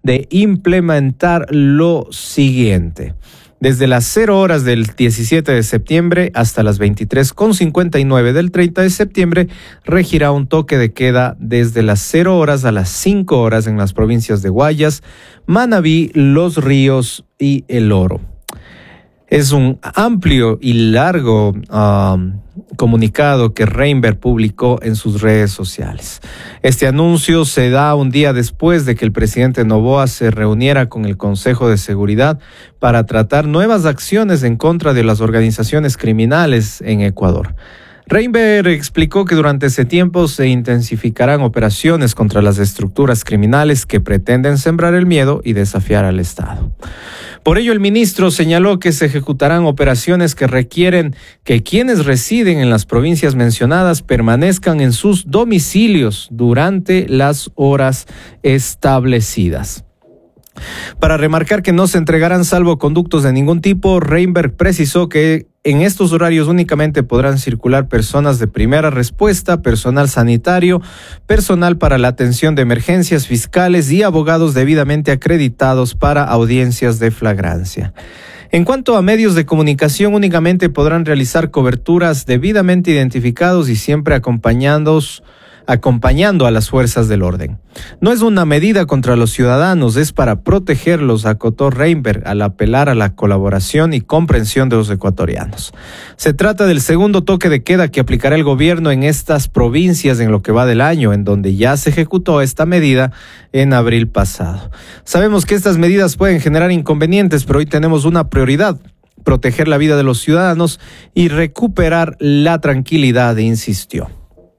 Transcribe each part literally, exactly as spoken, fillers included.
de implementar lo siguiente. Desde las cero horas del diecisiete de septiembre hasta las veintitrés con cincuenta y nueve del treinta de septiembre, regirá un toque de queda desde las cero horas a las cinco horas en las provincias de Guayas, Manabí, Los Ríos y El Oro. Es un amplio y largo um, comunicado que Reinberg publicó en sus redes sociales. Este anuncio se da un día después de que el presidente Noboa se reuniera con el Consejo de Seguridad para tratar nuevas acciones en contra de las organizaciones criminales en Ecuador. Reinberg explicó que durante ese tiempo se intensificarán operaciones contra las estructuras criminales que pretenden sembrar el miedo y desafiar al Estado. Por ello, el ministro señaló que se ejecutarán operaciones que requieren que quienes residen en las provincias mencionadas permanezcan en sus domicilios durante las horas establecidas. Para remarcar que no se entregarán salvoconductos de ningún tipo, Reinberg precisó que en estos horarios únicamente podrán circular personas de primera respuesta, personal sanitario, personal para la atención de emergencias, fiscales y abogados debidamente acreditados para audiencias de flagrancia. En cuanto a medios de comunicación, únicamente podrán realizar coberturas debidamente identificados y siempre acompañados acompañando a las fuerzas del orden. No es una medida contra los ciudadanos, es para protegerlos, acotó Reinberg al apelar a la colaboración y comprensión de los ecuatorianos. Se trata del segundo toque de queda que aplicará el gobierno en estas provincias en lo que va del año, en donde ya se ejecutó esta medida en abril pasado. Sabemos que estas medidas pueden generar inconvenientes, pero hoy tenemos una prioridad: proteger la vida de los ciudadanos y recuperar la tranquilidad, insistió.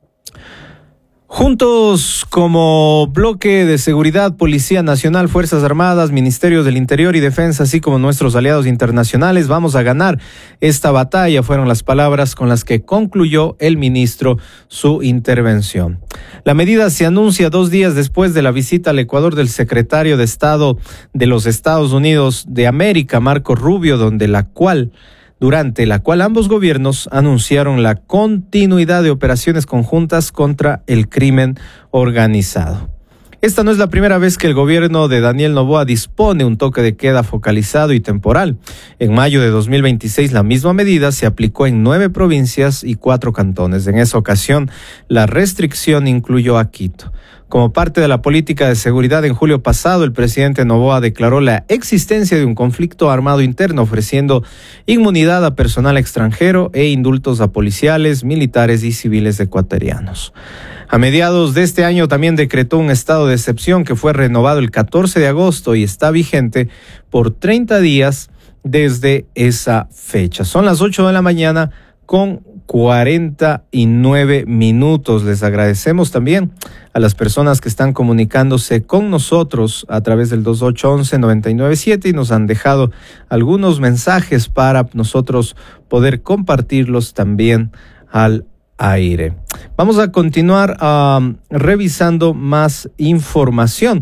Juntos como bloque de seguridad, Policía Nacional, Fuerzas Armadas, Ministerios del Interior y Defensa, así como nuestros aliados internacionales, vamos a ganar esta batalla, fueron las palabras con las que concluyó el ministro su intervención. La medida se anuncia dos días después de la visita al Ecuador del secretario de Estado de los Estados Unidos de América, Marco Rubio, donde la cual... durante la cual ambos gobiernos anunciaron la continuidad de operaciones conjuntas contra el crimen organizado. Esta no es la primera vez que el gobierno de Daniel Noboa dispone un toque de queda focalizado y temporal. En mayo de dos mil veintiséis, la misma medida se aplicó en nueve provincias y cuatro cantones. En esa ocasión, la restricción incluyó a Quito. Como parte de la política de seguridad, en julio pasado, el presidente Noboa declaró la existencia de un conflicto armado interno, ofreciendo inmunidad a personal extranjero e indultos a policiales, militares y civiles ecuatorianos. A mediados de este año también decretó un estado de excepción que fue renovado el catorce de agosto y está vigente por treinta días desde esa fecha. Son las ocho de la mañana con cuarenta y nueve minutos. Les agradecemos también a las personas que están comunicándose con nosotros a través del dos ocho once, noventa y nueve siete y nos han dejado algunos mensajes para nosotros poder compartirlos también al aire. Vamos a continuar uh, revisando más información.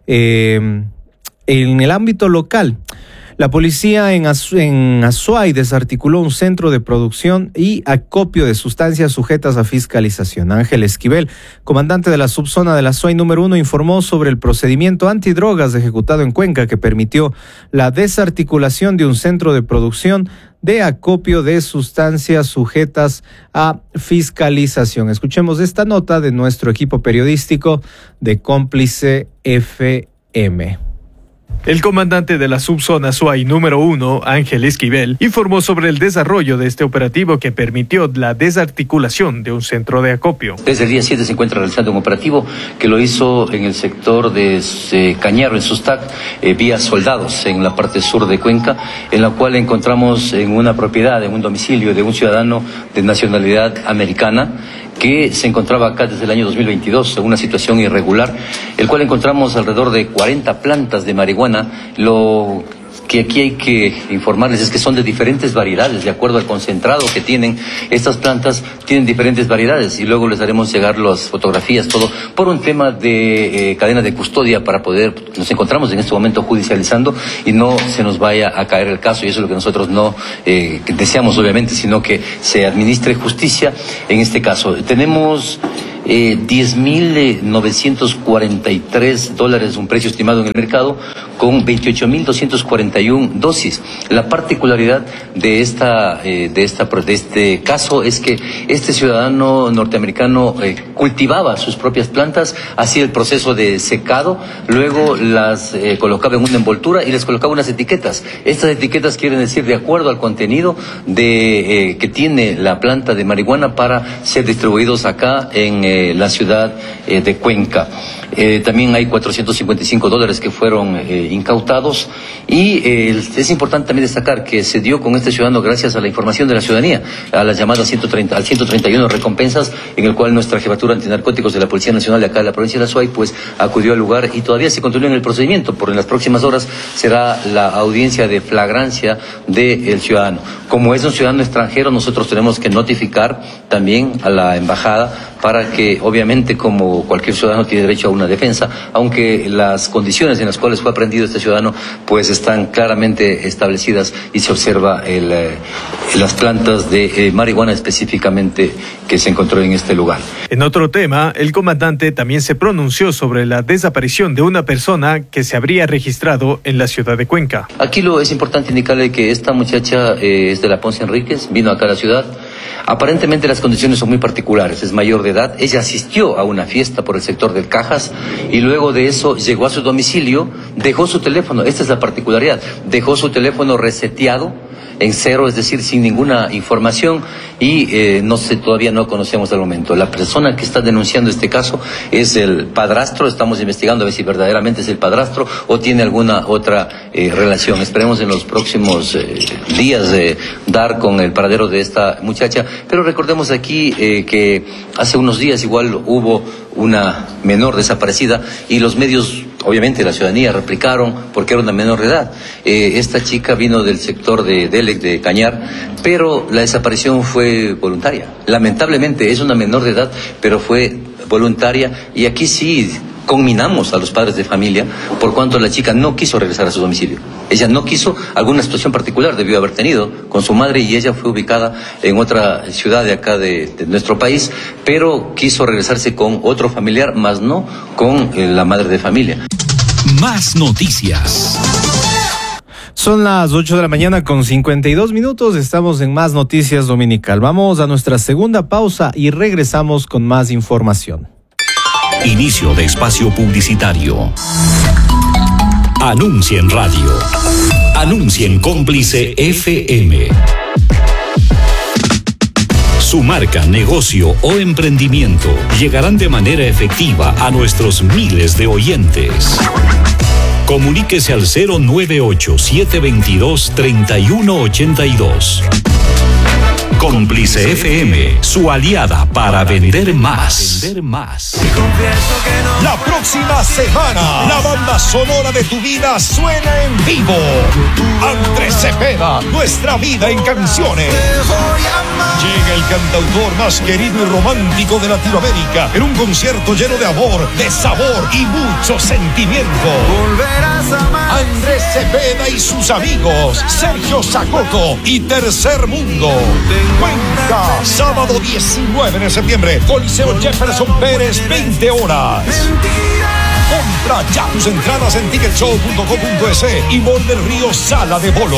Eh, en el ámbito local, la policía en, Azu- en Azuay desarticuló un centro de producción y acopio de sustancias sujetas a fiscalización. Ángel Esquivel, comandante de la subzona de la Azuay número uno, informó sobre el procedimiento antidrogas ejecutado en Cuenca que permitió la desarticulación de un centro de producción de acopio de sustancias sujetas a fiscalización. Escuchemos esta nota de nuestro equipo periodístico de Cómplice F M. El comandante de la subzona Azuay número uno, Ángel Esquivel, informó sobre el desarrollo de este operativo que permitió la desarticulación de un centro de acopio. Desde el día siete se encuentra realizando un operativo que lo hizo en el sector de eh, Cañaro, en Sustac, eh, vía Soldados, en la parte sur de Cuenca, en la cual encontramos en una propiedad, en un domicilio de un ciudadano de nacionalidad americana, que se encontraba acá desde el año dos mil veintidós en una situación irregular, el cual encontramos alrededor de cuarenta plantas de marihuana. Lo que aquí hay que informarles es que son de diferentes variedades, de acuerdo al concentrado que tienen. Estas plantas tienen diferentes variedades y luego les haremos llegar las fotografías, todo, por un tema de eh, cadena de custodia para poder, nos encontramos en este momento judicializando y no se nos vaya a caer el caso, y eso es lo que nosotros no eh, deseamos obviamente, sino que se administre justicia en este caso. Tenemos eh, diez mil novecientos cuarenta y tres dólares, un precio estimado en el mercado, con veintiocho mil doscientos cuarenta y una dosis. La particularidad de esta, eh, de esta, de este caso es que este ciudadano norteamericano eh, cultivaba sus propias plantas, hacía el proceso de secado, luego las eh, colocaba en una envoltura y les colocaba unas etiquetas. Estas etiquetas quieren decir de acuerdo al contenido de eh, que tiene la planta de marihuana para ser distribuidos acá en eh, la ciudad eh, de Cuenca. Eh, también hay cuatrocientos cincuenta y cinco dólares que fueron eh, incautados y eh, es importante también destacar que se dio con este ciudadano gracias a la información de la ciudadanía, a las llamadas ciento treinta, al ciento treinta y uno recompensas, en el cual nuestra jefatura antinarcóticos de la Policía Nacional de acá de la provincia de Azuay pues acudió al lugar y todavía se continúa en el procedimiento, por en las próximas horas será la audiencia de flagrancia del ciudadano. Como es un ciudadano extranjero, nosotros tenemos que notificar también a la embajada para que, obviamente, como cualquier ciudadano tiene derecho a una defensa, aunque las condiciones en las cuales fue aprehendido este ciudadano, pues están claramente establecidas y se observa el, eh, las plantas de eh, marihuana específicamente que se encontró en este lugar. En otro tema, el comandante también se pronunció sobre la desaparición de una persona que se habría registrado en la ciudad de Cuenca. Aquí lo es importante indicarle que esta muchacha eh, es de la Ponce Enríquez, vino acá a la ciudad. Aparentemente las condiciones son muy particulares, es mayor de edad, ella asistió a una fiesta por el sector del Cajas y luego de eso llegó a su domicilio, dejó su teléfono, esta es la particularidad, dejó su teléfono reseteado en cero, es decir, sin ninguna información y eh, no sé, todavía no conocemos al momento. La persona que está denunciando este caso es el padrastro, estamos investigando a ver si verdaderamente es el padrastro o tiene alguna otra eh, relación. Esperemos en los próximos eh, días eh, dar con el paradero de esta muchacha, pero recordemos aquí eh, que hace unos días igual hubo una menor desaparecida y los medios, obviamente la ciudadanía, replicaron porque era una menor de edad. Eh, esta chica vino del sector de Delec, de Cañar, pero la desaparición fue voluntaria. Lamentablemente es una menor de edad, pero fue voluntaria y aquí sí conminamos a los padres de familia por cuanto la chica no quiso regresar a su domicilio. Ella no quiso, alguna situación particular debió haber tenido con su madre y ella fue ubicada en otra ciudad de acá de, de nuestro país, pero quiso regresarse con otro familiar, más no con eh, la madre de familia. Más noticias. Son las ocho de la mañana con cincuenta y dos minutos, estamos en Más Noticias Dominical. Vamos a nuestra segunda pausa y regresamos con más información. Inicio de espacio publicitario. Anuncien radio. Anuncien Cómplice F M. Su marca, negocio o emprendimiento llegarán de manera efectiva a nuestros miles de oyentes. Comuníquese al cero nueve ocho, siete dos dos, tres uno ocho dos. Cómplice F M, su aliada para vender más. Vender más. La próxima semana, la banda sonora de tu vida suena en vivo. Andrés Cepeda, nuestra vida en canciones. Llega el cantautor más querido y romántico de Latinoamérica en un concierto lleno de amor, de sabor y mucho sentimiento. Andrés Cepeda y sus amigos, Sergio Sacoto y Tercer Mundo. Cuenca, sábado diecinueve de septiembre, Coliseo Jefferson Pérez, veinte horas. Compra ya tus entradas en ticket show punto com punto es y Mall del Río Sala de Bolos.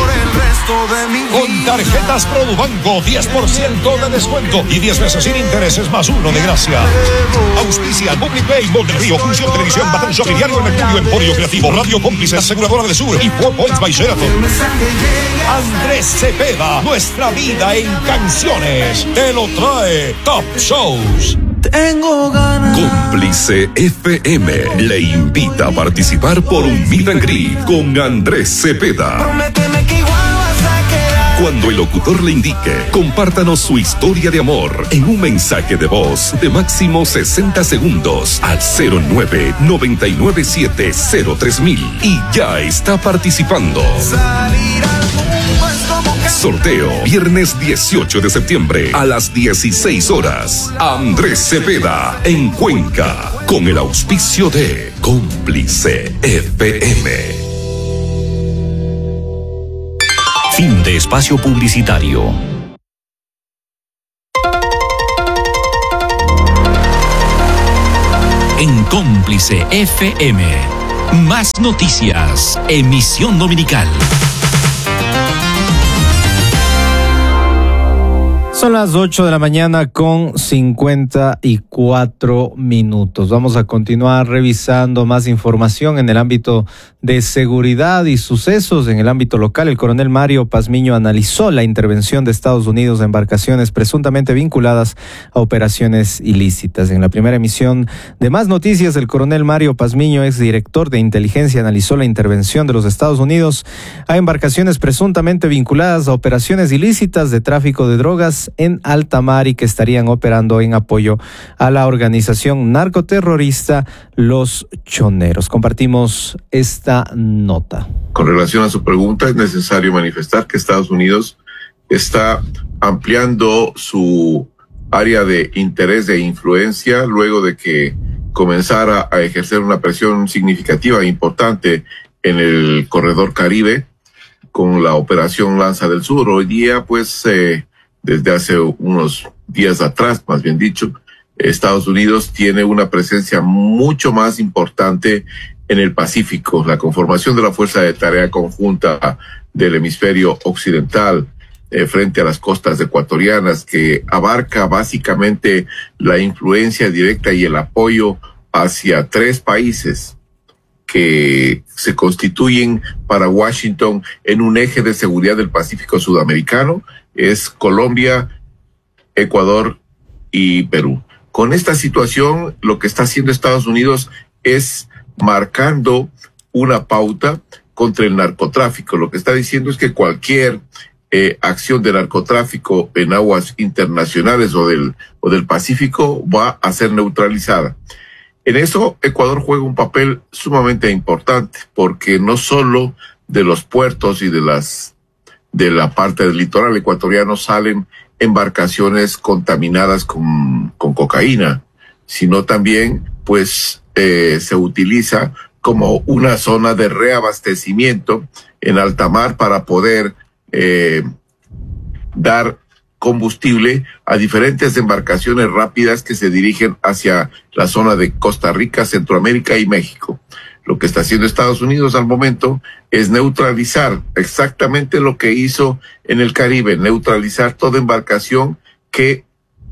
Con tarjetas Produbanco, diez por ciento de descuento y diez meses sin intereses más uno de gracia. Auspicia Public Play, Mall del Río, Función Televisión, Batán Shopping, Diario El Mercurio, Emporio Creativo, Radio Cómplice, Aseguradora del Sur y Four Points by Sheraton. Andrés Cepeda, nuestra vida en canciones. Te lo trae Top Shows. Tengo ganas. Cómplice F M le invita a participar por un meet and greet con Andrés Cepeda. Prométeme que igual vas a quedar. Cuando el locutor le indique, compártanos su historia de amor en un mensaje de voz de máximo sesenta segundos al cero nueve, nueve nueve siete, cero tres mil y ya está participando. Salir al mundo es como que... Sorteo, viernes dieciocho de septiembre a las dieciséis horas. Andrés Cepeda en Cuenca, con el auspicio de Cómplice F M. Fin de espacio publicitario. Cómplice F M. Más noticias, emisión dominical. Son las ocho de la mañana con cincuenta y cuatro minutos. Vamos a continuar revisando más información en el ámbito de seguridad y sucesos. En el ámbito local, el coronel Mario Pazmiño analizó la intervención de Estados Unidos de embarcaciones presuntamente vinculadas a operaciones ilícitas. En la primera emisión de Más Noticias, el coronel Mario Pazmiño, exdirector de inteligencia, analizó la intervención de los Estados Unidos a embarcaciones presuntamente vinculadas a operaciones ilícitas de tráfico de drogas en alta mar y que estarían operando en apoyo a la organización narcoterrorista Los Choneros. Compartimos esta nota. Con relación a su pregunta, es necesario manifestar que Estados Unidos está ampliando su área de interés e influencia luego de que comenzara a ejercer una presión significativa e importante en el corredor Caribe con la operación Lanza del Sur. Hoy día, pues, eh, desde hace unos días atrás, más bien dicho, Estados Unidos tiene una presencia mucho más importante en el Pacífico. La conformación de la Fuerza de Tarea Conjunta del Hemisferio Occidental eh, frente a las costas ecuatorianas, que abarca básicamente la influencia directa y el apoyo hacia tres países que se constituyen para Washington en un eje de seguridad del Pacífico sudamericano, es Colombia, Ecuador y Perú. Con esta situación, lo que está haciendo Estados Unidos es marcando una pauta contra el narcotráfico. Lo que está diciendo es que cualquier eh, acción de narcotráfico en aguas internacionales o del, o del Pacífico va a ser neutralizada. En eso, Ecuador juega un papel sumamente importante, porque no solo de los puertos y de las de la parte del litoral ecuatoriano salen embarcaciones contaminadas con, con cocaína, sino también, pues, eh, se utiliza como una zona de reabastecimiento en alta mar para poder eh, dar combustible a diferentes embarcaciones rápidas que se dirigen hacia la zona de Costa Rica, Centroamérica y México. Lo que está haciendo Estados Unidos al momento es neutralizar exactamente lo que hizo en el Caribe, neutralizar toda embarcación que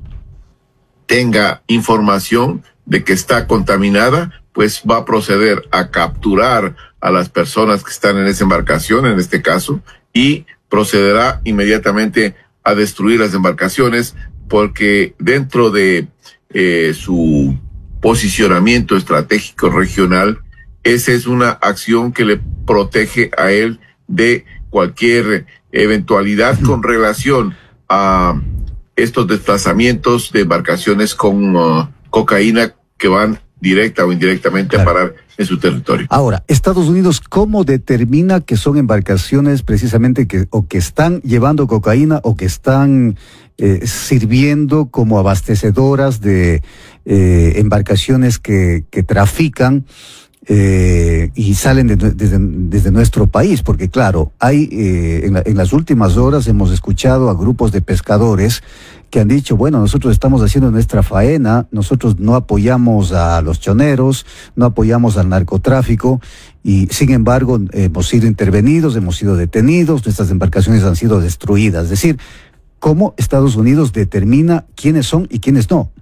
tenga información de que está contaminada, pues va a proceder a capturar a las personas que están en esa embarcación, en este caso, y procederá inmediatamente a destruir las embarcaciones, porque dentro de eh, su posicionamiento estratégico regional, esa es una acción que le protege a él de cualquier eventualidad con relación a estos desplazamientos de embarcaciones con uh, cocaína que van directa o indirectamente claro. a parar en su territorio. Ahora, Estados Unidos, ¿cómo determina que son embarcaciones precisamente que o que están llevando cocaína o que están eh, sirviendo como abastecedoras de eh, embarcaciones que, que trafican Eh, y salen de, desde, desde nuestro país? Porque claro, hay eh, en, la, en las últimas horas hemos escuchado a grupos de pescadores que han dicho, bueno, nosotros estamos haciendo nuestra faena, nosotros no apoyamos a los choneros, no apoyamos al narcotráfico, y sin embargo eh, hemos sido intervenidos, hemos sido detenidos, nuestras embarcaciones han sido destruidas. Es decir, ¿cómo Estados Unidos determina quiénes son y quiénes no?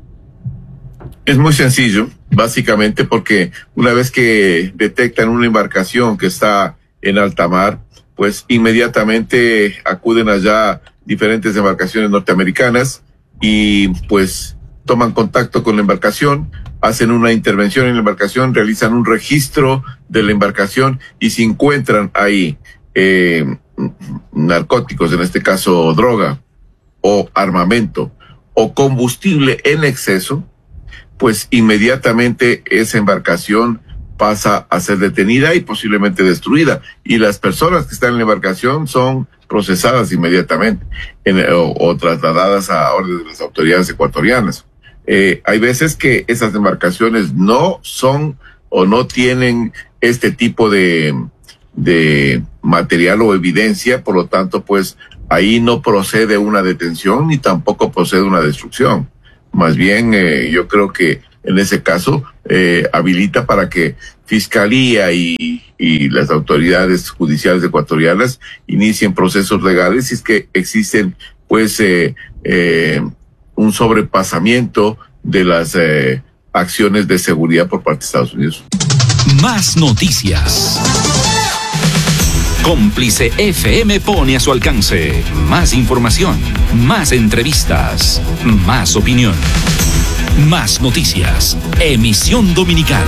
Es muy sencillo, básicamente porque una vez que detectan una embarcación que está en alta mar, pues inmediatamente acuden allá diferentes embarcaciones norteamericanas y pues toman contacto con la embarcación, hacen una intervención en la embarcación, realizan un registro de la embarcación y si encuentran ahí eh, narcóticos, en este caso droga o armamento o combustible en exceso, pues inmediatamente esa embarcación pasa a ser detenida y posiblemente destruida. Y las personas que están en la embarcación son procesadas inmediatamente en, o, o trasladadas a orden de las autoridades ecuatorianas. Eh, hay veces que esas embarcaciones no son o no tienen este tipo de, de material o evidencia, por lo tanto, pues ahí no procede una detención ni tampoco procede una destrucción. Más bien, eh, yo creo que en ese caso, eh, habilita para que Fiscalía y, y las autoridades judiciales ecuatorianas inicien procesos legales si es que existen, pues, eh, eh, un sobrepasamiento de las eh, acciones de seguridad por parte de Estados Unidos. Más noticias. Cómplice F M pone a su alcance más información, más entrevistas, más opinión. Más noticias. Emisión Dominical.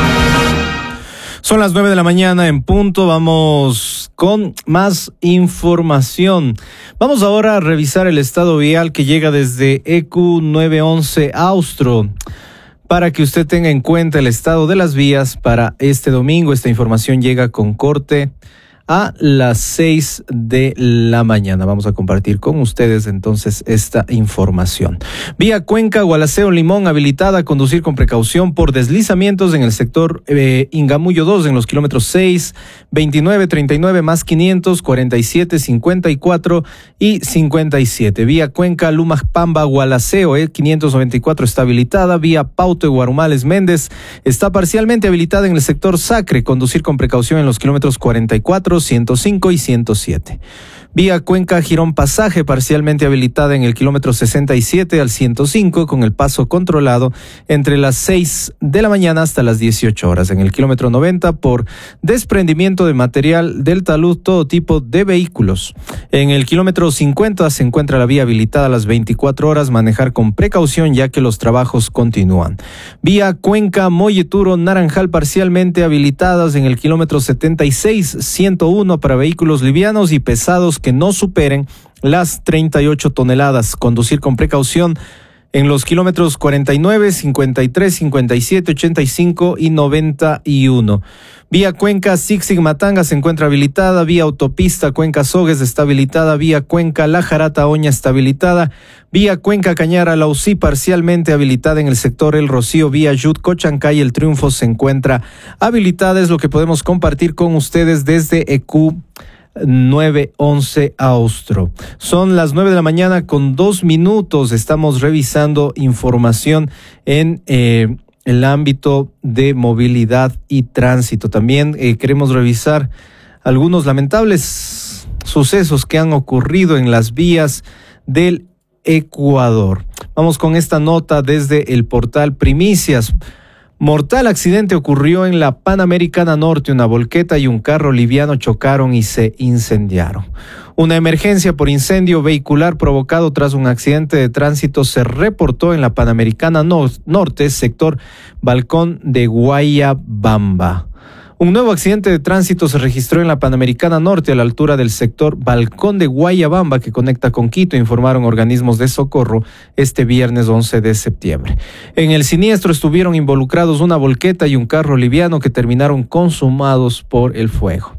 Son las nueve de la mañana en punto. Vamos con más información. Vamos ahora a revisar el estado vial que llega desde E Q novecientos once Austro, para que usted tenga en cuenta el estado de las vías para este domingo. Esta información llega con corte a las seis de la mañana. Vamos a compartir con ustedes entonces esta información. Vía Cuenca, Gualaceo, Limón, habilitada a conducir con precaución por deslizamientos en el sector eh, Ingamuyo dos, en los kilómetros seis, veintinueve, treinta y nueve más quinientos, cuarenta y siete, cincuenta y cuatro y cincuenta y siete. Vía Cuenca, Lumas, Pamba, Gualaceo, eh, quinientos noventa y cuatro está habilitada. Vía Paute, Guarumales, Méndez está parcialmente habilitada en el sector Sacre, conducir con precaución en los kilómetros cuarenta y cuatro, ciento cinco y ciento siete. Vía Cuenca, Girón Pasaje, parcialmente habilitada en el kilómetro sesenta y siete al ciento cinco, con el paso controlado entre las seis de la mañana hasta las dieciocho horas. En el kilómetro noventa, por desprendimiento de material del talud, todo tipo de vehículos. En el kilómetro cincuenta se encuentra la vía habilitada a las veinticuatro horas, manejar con precaución ya que los trabajos continúan. Vía Cuenca, Molleturo, Naranjal, parcialmente habilitadas en el kilómetro setenta y seis, ciento uno para vehículos livianos y pesados que no superen las treinta y ocho toneladas. Conducir con precaución en los kilómetros cuarenta y nueve, cincuenta y tres, cincuenta y siete, ochenta y cinco y noventa y uno. Vía Cuenca, Zig-Zig, Matanga se encuentra habilitada. Vía Autopista Cuenca, Sogues está habilitada. Vía Cuenca, La Jarata, Oña está habilitada. Vía Cuenca, Cañara, La Usí parcialmente habilitada en el sector El Rocío. Vía Yut, Cochancay, El Triunfo se encuentra habilitada. Es lo que podemos compartir con ustedes desde E Q novecientos once Austro. Son las nueve de la mañana con dos minutos. Estamos revisando información en eh, el ámbito de movilidad y tránsito. También eh, queremos revisar algunos lamentables sucesos que han ocurrido en las vías del Ecuador. Vamos con esta nota desde el portal Primicias. Mortal accidente ocurrió en la Panamericana Norte. Una volqueta y un carro liviano chocaron y se incendiaron. Una emergencia por incendio vehicular provocado tras un accidente de tránsito se reportó en la Panamericana Norte, sector Balcón de Guayabamba. Un nuevo accidente de tránsito se registró en la Panamericana Norte a la altura del sector Balcón de Guayabamba que conecta con Quito, informaron organismos de socorro este viernes once de septiembre. En el siniestro estuvieron involucrados una volqueta y un carro liviano que terminaron consumados por el fuego.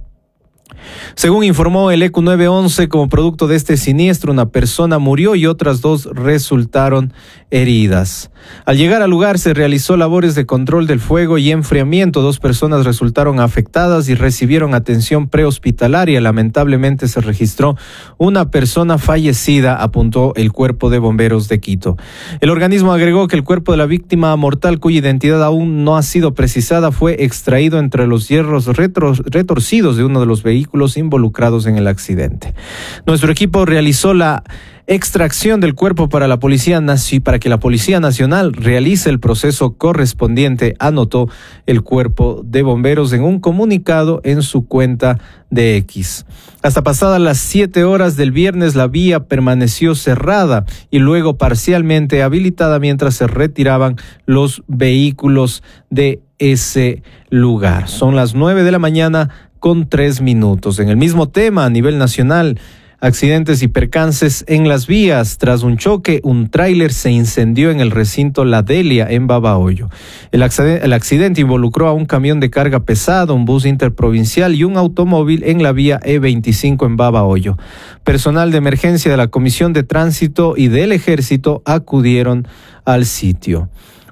Según informó el E Q novecientos once, como producto de este siniestro, una persona murió y otras dos resultaron heridas. Al llegar al lugar se realizó labores de control del fuego y enfriamiento. Dos personas resultaron afectadas y recibieron atención prehospitalaria. Lamentablemente se registró una persona fallecida, apuntó el Cuerpo de Bomberos de Quito. El organismo agregó que el cuerpo de la víctima mortal, cuya identidad aún no ha sido precisada, fue extraído entre los hierros retro, retorcidos de uno de los vehículos involucrados en el accidente. Nuestro equipo realizó la extracción del cuerpo para la policía nazi, para que la Policía Nacional realice el proceso correspondiente, anotó el Cuerpo de Bomberos en un comunicado en su cuenta de X. Hasta pasadas las siete horas del viernes, la vía permaneció cerrada y luego parcialmente habilitada mientras se retiraban los vehículos de ese lugar. Son las nueve de la mañana con tres minutos. En el mismo tema, a nivel nacional, accidentes y percances en las vías. Tras un choque, un tráiler se incendió en el recinto La Delia, en Babahoyo. El accidente, el accidente involucró a un camión de carga pesada, un bus interprovincial y un automóvil en la vía E veinticinco en Babahoyo. Personal de emergencia de la Comisión de Tránsito y del Ejército acudieron al sitio.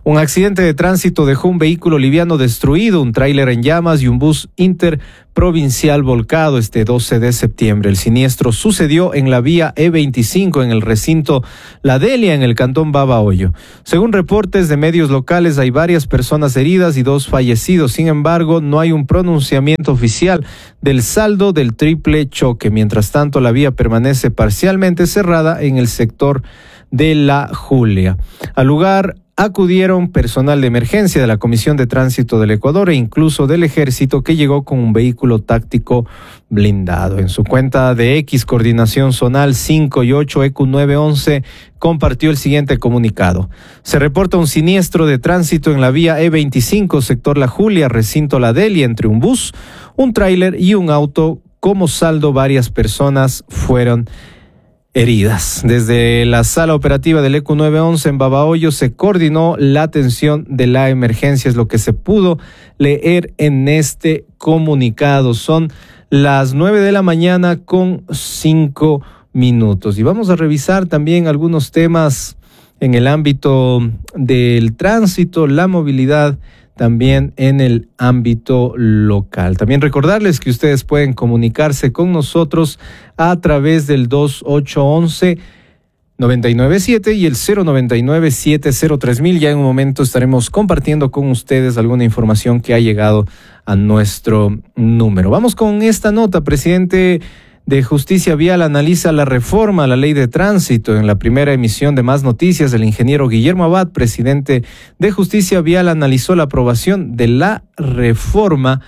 Un accidente de tránsito dejó un vehículo liviano destruido, un tráiler en llamas y un bus interprovincial volcado este doce de septiembre. El siniestro sucedió en la vía E veinticinco en el recinto La Delia, en el cantón Babahoyo. Según reportes de medios locales, hay varias personas heridas y dos fallecidos. Sin embargo, no hay un pronunciamiento oficial del saldo del triple choque. Mientras tanto, la vía permanece parcialmente cerrada en el sector de La Julia. Al lugar acudieron personal de emergencia de la Comisión de Tránsito del Ecuador e incluso del Ejército, que llegó con un vehículo táctico blindado. En su cuenta de X, Coordinación Zonal cinco y ocho E Q nueve once compartió el siguiente comunicado. Se reporta un siniestro de tránsito en la vía E veinticinco, sector La Julia, recinto La Delia, entre un bus, un tráiler y un auto. Como saldo, varias personas fueron heridas. Desde la sala operativa del E Q nueve once en Babahoyo se coordinó la atención de la emergencia, es lo que se pudo leer en este comunicado. Son las nueve de la mañana con cinco minutos. Y vamos a revisar también algunos temas en el ámbito del tránsito, la movilidad, también en el ámbito local. También recordarles que ustedes pueden comunicarse con nosotros a través del dos ocho once noventa y nueve siete y el cero noventa y nueve siete cero tres mil. Ya en un momento estaremos compartiendo con ustedes alguna información que ha llegado a nuestro número. Vamos con esta nota. Presidente de Justicia Vial analiza la reforma a la ley de tránsito. En la primera emisión de Más Noticias, el ingeniero Guillermo Abad, presidente de Justicia Vial, analizó la aprobación de la reforma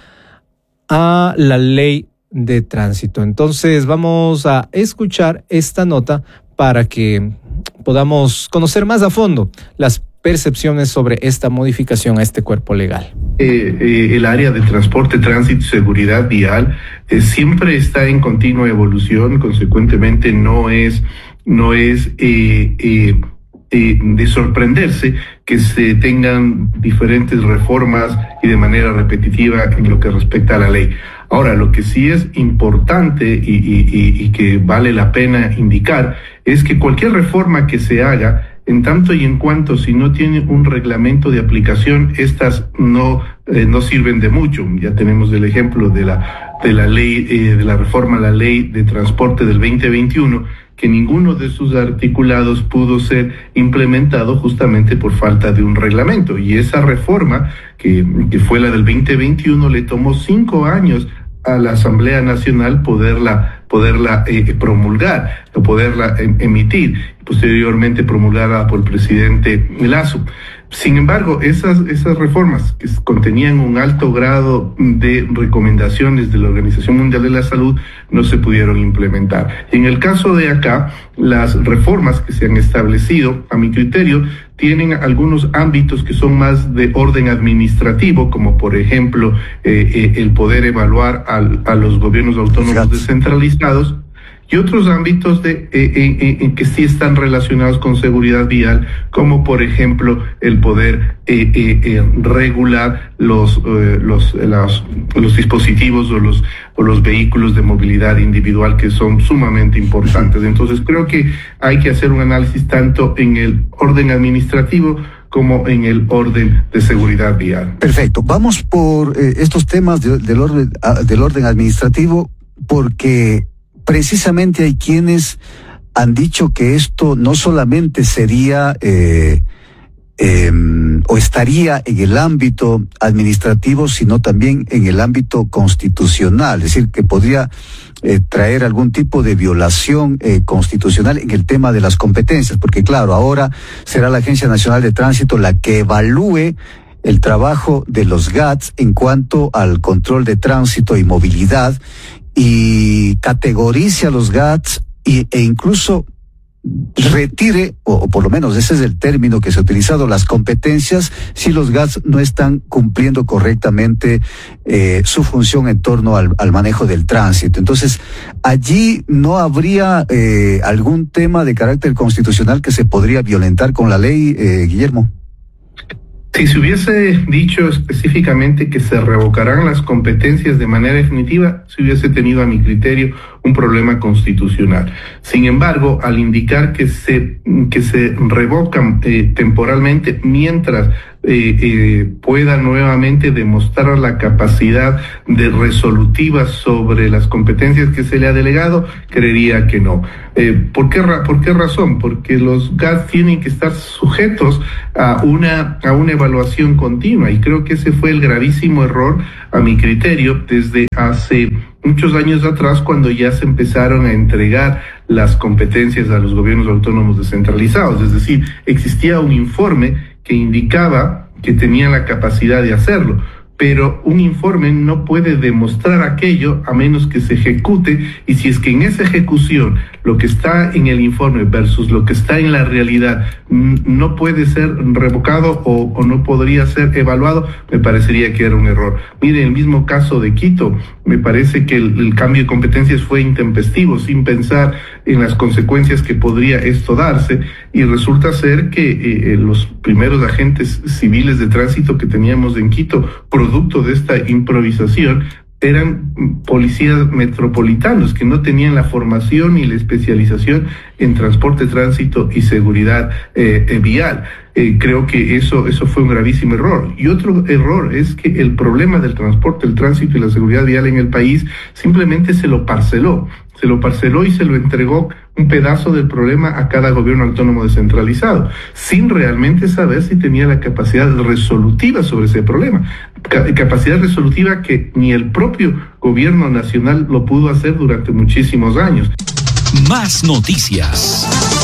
a la ley de tránsito. Entonces vamos a escuchar esta nota para que podamos conocer más a fondo las percepciones sobre esta modificación a este cuerpo legal. Eh, eh, el área de transporte, tránsito y seguridad vial eh, siempre está en continua evolución, consecuentemente no es, no es eh, eh, eh, de sorprenderse que se tengan diferentes reformas y de manera repetitiva en lo que respecta a la ley. Ahora, lo que sí es importante y, y, y, y que vale la pena indicar es que cualquier reforma que se haga, en tanto y en cuanto si no tiene un reglamento de aplicación, estas no eh, no sirven de mucho. Ya tenemos el ejemplo de la de la ley eh, de la reforma a la ley de transporte del veinte veintiuno, que ninguno de sus articulados pudo ser implementado justamente por falta de un reglamento. Y esa reforma, que, que fue la del veinte veintiuno, le tomó cinco años a la Asamblea Nacional poderla poderla eh, promulgar o poderla eh, emitir, posteriormente promulgada por el presidente Lasso. Sin embargo, esas esas reformas que contenían un alto grado de recomendaciones de la Organización Mundial de la Salud no se pudieron implementar. En el caso de acá, las reformas que se han establecido, a mi criterio, tienen algunos ámbitos que son más de orden administrativo, como por ejemplo eh, eh, el poder evaluar al, a los gobiernos autónomos descentralizados, y otros ámbitos de, eh, eh, eh, que sí están relacionados con seguridad vial, como por ejemplo el poder eh, eh, eh, regular los, eh, los, los, los dispositivos o los, o los vehículos de movilidad individual, que son sumamente importantes. Entonces creo que hay que hacer un análisis tanto en el orden administrativo como en el orden de seguridad vial. Perfecto. Vamos por eh, estos temas de, del, orden, a, del orden administrativo, porque precisamente hay quienes han dicho que esto no solamente sería eh, eh, o estaría en el ámbito administrativo, sino también en el ámbito constitucional, es decir, que podría eh, traer algún tipo de violación eh, constitucional en el tema de las competencias, porque claro, ahora será la Agencia Nacional de Tránsito la que evalúe el trabajo de los G A T S en cuanto al control de tránsito y movilidad, y categorice a los G A T S y, e incluso retire, o, o por lo menos ese es el término que se ha utilizado, las competencias si los G A T S no están cumpliendo correctamente eh, su función en torno al, al manejo del tránsito. Entonces, allí no habría eh, algún tema de carácter constitucional que se podría violentar con la ley, eh, Guillermo. Si se hubiese dicho específicamente que se revocarán las competencias de manera definitiva, se hubiese tenido a mi criterio un problema constitucional. Sin embargo, al indicar que se, que se revocan eh, temporalmente mientras eh, eh, pueda nuevamente demostrar la capacidad de resolutiva sobre las competencias que se le ha delegado, creería que no. Eh, ¿por qué, ¿Por qué razón? Porque los G A T tienen que estar sujetos a una, a una evaluación continua, y creo que ese fue el gravísimo error, a mi criterio, desde hace muchos años atrás, cuando ya se empezaron a entregar las competencias a los gobiernos autónomos descentralizados. Es decir, existía un informe que indicaba que tenían la capacidad de hacerlo, pero un informe no puede demostrar aquello a menos que se ejecute, y si es que en esa ejecución lo que está en el informe versus lo que está en la realidad no puede ser revocado o, o no podría ser evaluado, me parecería que era un error. Mire, el mismo caso de Quito, me parece que el, el cambio de competencias fue intempestivo, sin pensar en las consecuencias que podría esto darse, y resulta ser que eh, los primeros agentes civiles de tránsito que teníamos en Quito, producto de esta improvisación, eran policías metropolitanos que no tenían la formación ni la especialización en transporte, tránsito y seguridad eh, eh, vial. Eh, creo que eso, eso fue un gravísimo error. Y otro error es que el problema del transporte, el tránsito y la seguridad vial en el país simplemente se lo parceló. Se lo parceló y se lo entregó un pedazo del problema a cada gobierno autónomo descentralizado, sin realmente saber si tenía la capacidad resolutiva sobre ese problema. Capacidad resolutiva que ni el propio gobierno nacional lo pudo hacer durante muchísimos años. Más noticias.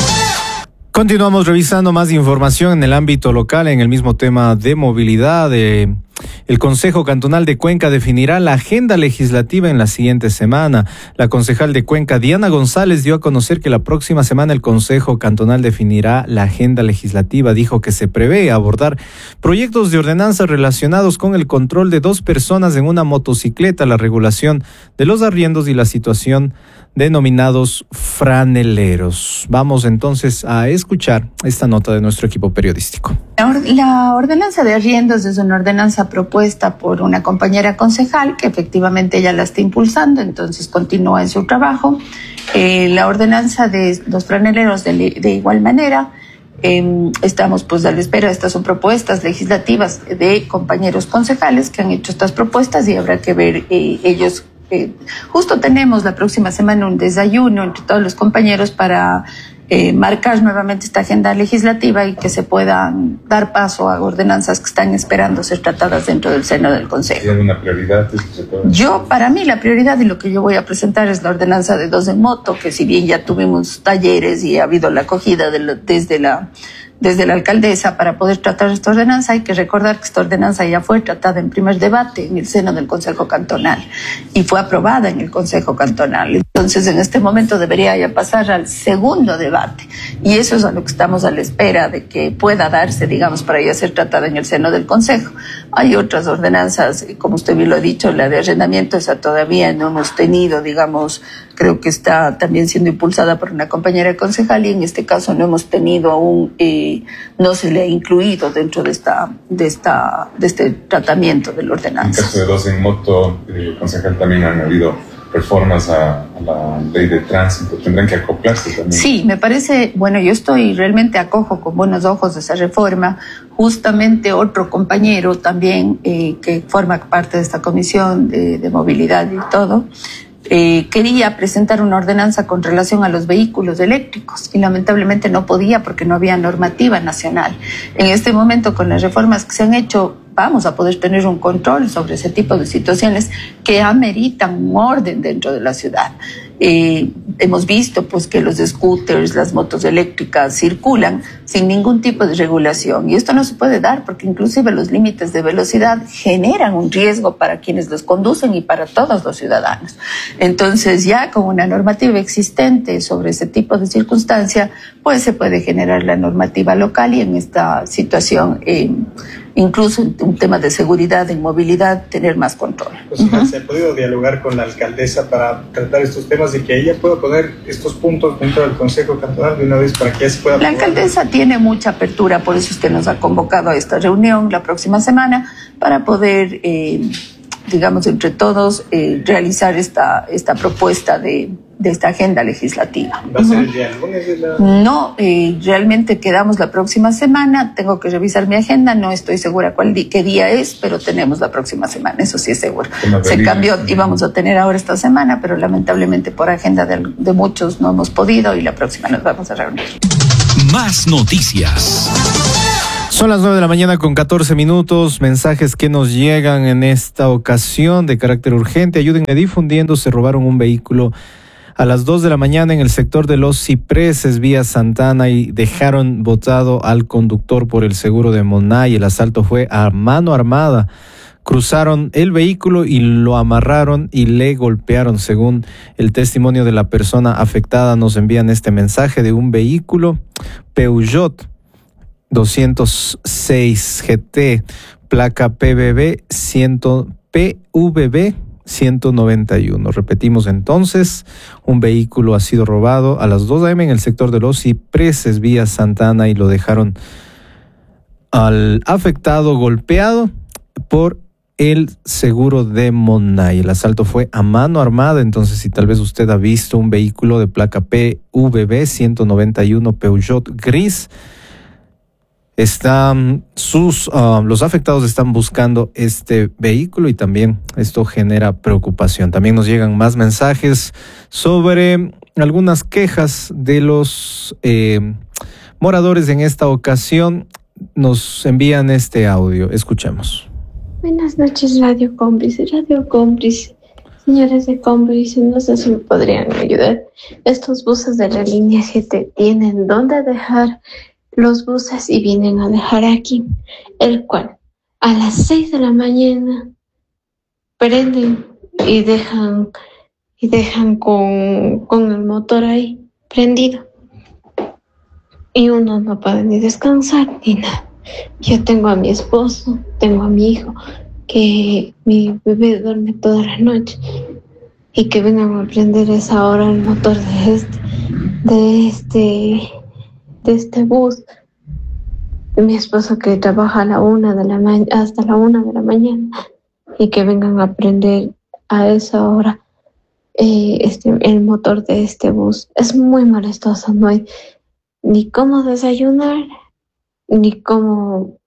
Continuamos revisando más información en el ámbito local, en el mismo tema de movilidad. Eh, el Consejo Cantonal de Cuenca definirá la agenda legislativa en la siguiente semana. La concejal de Cuenca, Diana González, dio a conocer que la próxima semana el Consejo Cantonal definirá la agenda legislativa. Dijo que se prevé abordar proyectos de ordenanza relacionados con el control de dos personas en una motocicleta, la regulación de los arriendos y la situación denominados franeleros. Vamos entonces a escuchar esta nota de nuestro equipo periodístico. La, or- la ordenanza de arriendos es una ordenanza propuesta por una compañera concejal que efectivamente ella la está impulsando, entonces continúa en su trabajo. Eh, la ordenanza de los franeleros de, de igual manera. Eh, estamos pues a la espera. Estas son propuestas legislativas de compañeros concejales que han hecho estas propuestas y habrá que ver eh, ellos. Eh, justo tenemos la próxima semana un desayuno entre todos los compañeros para eh, marcar nuevamente esta agenda legislativa y que se puedan dar paso a ordenanzas que están esperando ser tratadas dentro del seno del Consejo. ¿Hay alguna prioridad? Yo, para mí, la prioridad y lo que yo voy a presentar es la ordenanza de dos en moto, que si bien ya tuvimos talleres y ha habido la acogida de la, desde la desde la alcaldesa para poder tratar esta ordenanza, hay que recordar que esta ordenanza ya fue tratada en primer debate en el seno del Consejo Cantonal y fue aprobada en el Consejo Cantonal. Entonces, en este momento debería ya pasar al segundo debate, y eso es a lo que estamos a la espera de que pueda darse, digamos, para ya ser tratada en el seno del Consejo. Hay otras ordenanzas, como usted bien lo ha dicho, la de arrendamiento, esa todavía no hemos tenido, digamos, creo que está también siendo impulsada por una compañera concejal, y en este caso no hemos tenido aún, eh, no se le ha incluido dentro de esta, de esta, de este tratamiento de la ordenanza. En caso de dos en moto, eh, concejal, también han habido reformas a, a la ley de tránsito, tendrán que acoplarse también. Sí, me parece, bueno, yo estoy realmente acojo con buenos ojos esa reforma. Justamente otro compañero también eh, que forma parte de esta comisión de, de movilidad y todo, Eh, quería presentar una ordenanza con relación a los vehículos eléctricos y lamentablemente no podía porque no había normativa nacional. En este momento, con las reformas que se han hecho, vamos a poder tener un control sobre ese tipo de situaciones que ameritan un orden dentro de la ciudad. Eh, hemos visto pues que los scooters, las motos eléctricas circulan sin ningún tipo de regulación, y esto no se puede dar porque inclusive los límites de velocidad generan un riesgo para quienes los conducen y para todos los ciudadanos. Entonces, ya con una normativa existente sobre ese tipo de circunstancia, pues se puede generar la normativa local, y en esta situación eh, incluso en, en temas de seguridad, de movilidad, tener más control. Pues, uh-huh. ¿Se ha podido dialogar con la alcaldesa para tratar estos temas y que ella pueda poner estos puntos dentro del Consejo Cantonal de una vez para que ella se pueda... La alcaldesa tiene mucha apertura, por eso es que nos ha convocado a esta reunión la próxima semana para poder... Eh, digamos, entre todos, eh, realizar esta, esta propuesta de, de esta agenda legislativa. ¿Va a ser el día lunes de la...? No, eh, realmente quedamos la próxima semana, tengo que revisar mi agenda, no estoy segura cuál di- qué día es, pero tenemos la próxima semana, eso sí es seguro. Se cambió, íbamos a tener ahora esta semana, pero lamentablemente por agenda de, de muchos no hemos podido y la próxima nos vamos a reunir. Más noticias. Son las nueve de la mañana con catorce minutos, mensajes que nos llegan en esta ocasión de carácter urgente. Ayúdenme difundiendo, se robaron un vehículo a las dos de la mañana en el sector de Los Cipreses, vía Santana, y dejaron botado al conductor por el seguro de Monay. El asalto fue a mano armada. Cruzaron el vehículo y lo amarraron y le golpearon. Según el testimonio de la persona afectada, nos envían este mensaje de un vehículo Peugeot doscientos seis G T, placa P V B ciento noventa y uno. Repetimos entonces, un vehículo ha sido robado a las dos de la mañana en el sector de Los Cipreses, vía Santana, y lo dejaron al afectado golpeado por el seguro de Monay. El asalto fue a mano armada, entonces si tal vez usted ha visto un vehículo de placa P V B ciento noventa y uno Peugeot gris, Están sus uh, los afectados están buscando este vehículo y también esto genera preocupación. También nos llegan más mensajes sobre algunas quejas de los eh, moradores. En esta ocasión nos envían este audio. Escuchemos. Buenas noches, Radio Cómplice. Radio Cómplice. Señores de Cómplice, no sé si me podrían ayudar. Estos buses de la línea G T tienen dónde dejar los buses y vienen a dejar aquí, el cual a las seis de la mañana prenden y dejan y dejan con, con el motor ahí prendido y uno no puede ni descansar ni nada. Yo tengo a mi esposo, tengo a mi hijo, que mi bebé duerme toda la noche y que vengan a prender a esa hora el motor de este de este de este bus. Mi esposo que trabaja a la una de la ma- hasta la una de la mañana y que vengan a prender a esa hora eh, este el motor de este bus. Es muy molestoso, no hay ni cómo desayunar, ni cómo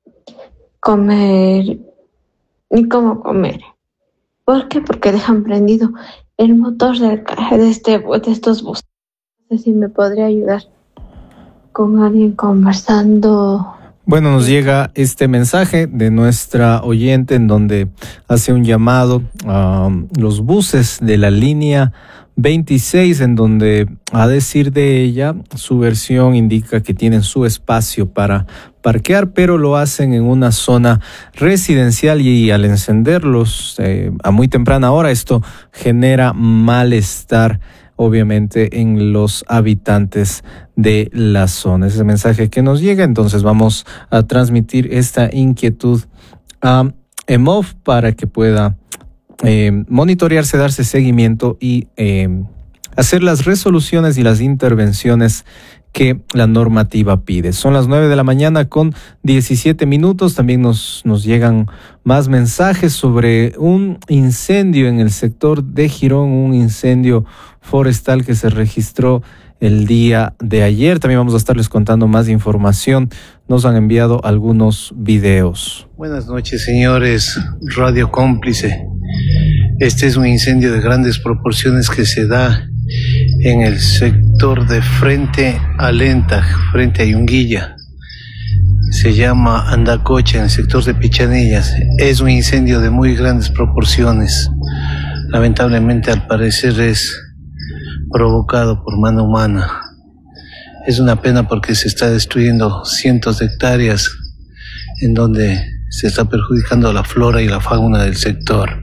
comer, ni cómo comer. ¿Por qué? Porque dejan prendido el motor del, de, este, de estos buses. No sé si me podría ayudar con alguien conversando. Bueno, nos llega este mensaje de nuestra oyente en donde hace un llamado a um, los buses de la línea veintiséis, en donde, a decir de ella, su versión indica que tienen su espacio para parquear, pero lo hacen en una zona residencial y al encenderlos eh, a muy temprana hora, esto genera malestar, obviamente, en los habitantes de la zona. Ese mensaje que nos llega, entonces vamos a transmitir esta inquietud a EMOF para que pueda eh, monitorearse, darse seguimiento y eh, hacer las resoluciones y las intervenciones que la normativa pide. Son las nueve de la mañana con diecisiete minutos. También nos, nos llegan más mensajes sobre un incendio en el sector de Girón, un incendio forestal que se registró el día de ayer. También vamos a estarles contando más información. Nos han enviado algunos videos. Buenas noches, señores Radio Cómplice. Este es un incendio de grandes proporciones que se da en el sector de frente a Lenta, frente a Yunguilla. Se llama Andacocha, en el sector de Pichanillas. Es un incendio de muy grandes proporciones. Lamentablemente, al parecer, es provocado por mano humana. Es una pena porque se está destruyendo cientos de hectáreas en donde se está perjudicando la flora y la fauna del sector.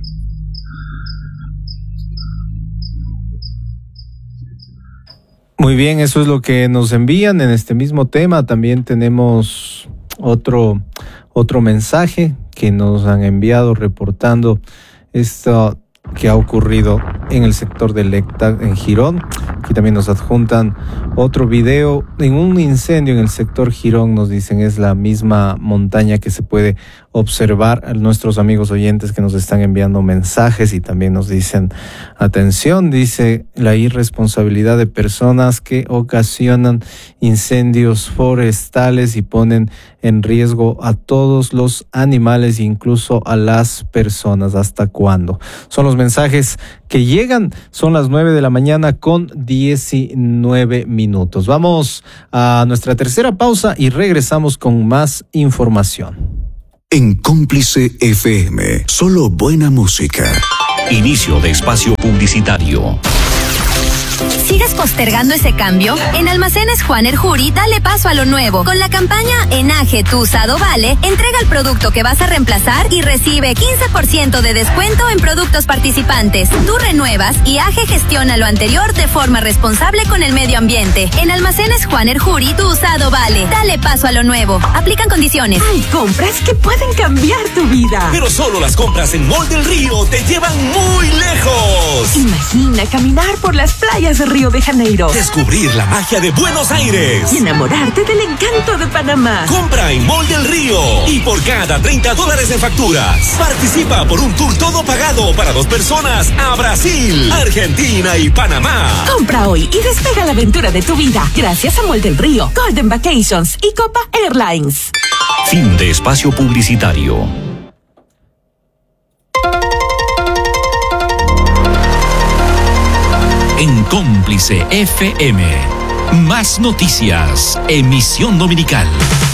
Muy bien, eso es lo que nos envían en este mismo tema. También tenemos otro otro mensaje que nos han enviado reportando esto que ha ocurrido en el sector de Lecta, en Girón. Aquí también nos adjuntan otro video en un incendio en el sector Girón, nos dicen, es la misma montaña que se puede observar. A nuestros amigos oyentes que nos están enviando mensajes y también nos dicen, atención, dice, la irresponsabilidad de personas que ocasionan incendios forestales y ponen en riesgo a todos los animales, incluso a las personas. ¿Hasta cuándo? Son los mensajes que llegan. Son las nueve de la mañana con diecinueve minutos. Vamos a nuestra tercera pausa y regresamos con más información. En Cómplice F M, solo buena música. Inicio de espacio publicitario. ¿Sigues postergando ese cambio? En Almacenes Juan Erjuri, dale paso a lo nuevo. Con la campaña Enaje tu usado vale, entrega el producto que vas a reemplazar y recibe quince por ciento de descuento en productos participantes. Tú renuevas y A G E gestiona lo anterior de forma responsable con el medio ambiente. En Almacenes Juan Erjuri, tu usado vale. Dale paso a lo nuevo. Aplican condiciones. Hay compras que pueden cambiar tu vida. Pero solo las compras en Mall del Río te llevan muy lejos. Imagina caminar por las playas de Río de Janeiro. Descubrir la magia de Buenos Aires. Y enamorarte del encanto de Panamá. Compra en Mall del Río. Y por cada treinta dólares en facturas, participa por un tour todo pagado para dos personas a Brasil, Argentina y Panamá. Compra hoy y despega la aventura de tu vida. Gracias a Mall del Río, Golden Vacations y Copa Airlines. Fin de espacio publicitario. En Cómplice F M, más noticias, emisión dominical.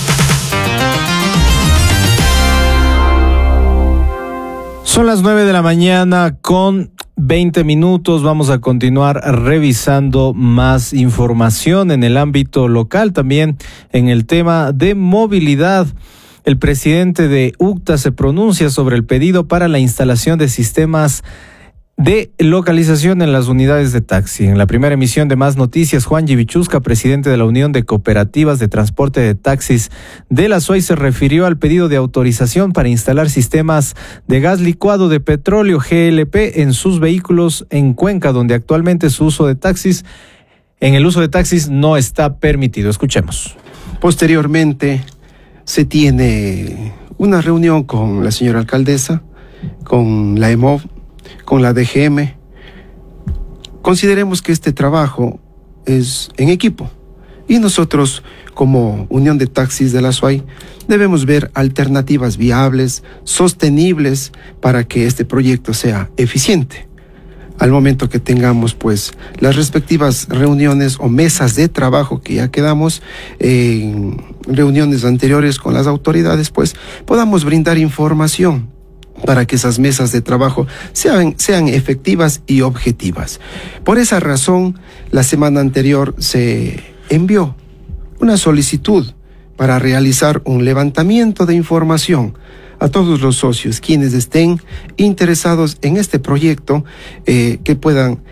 Son las nueve de la mañana con veinte minutos. Vamos a continuar revisando más información en el ámbito local, también en el tema de movilidad. El presidente de UCTA se pronuncia sobre el pedido para la instalación de sistemas de localización en las unidades de taxi. En la primera emisión de Más Noticias, Juan Givichusca, presidente de la Unión de Cooperativas de Transporte de Taxis de la S U A Y, se refirió al pedido de autorización para instalar sistemas de gas licuado de petróleo G L P en sus vehículos en Cuenca, donde actualmente su uso de taxis, en el uso de taxis no está permitido. Escuchemos. Posteriormente se tiene una reunión con la señora alcaldesa, con la E M O V, con la D G M. Consideremos que este trabajo es en equipo y nosotros, como Unión de Taxis de la S U A Y, debemos ver alternativas viables, sostenibles, para que este proyecto sea eficiente. Al momento que tengamos pues las respectivas reuniones o mesas de trabajo que ya quedamos en reuniones anteriores con las autoridades, pues podamos brindar información para que esas mesas de trabajo sean, sean efectivas y objetivas. Por esa razón, la semana anterior se envió una solicitud para realizar un levantamiento de información a todos los socios quienes estén interesados en este proyecto, eh, que puedan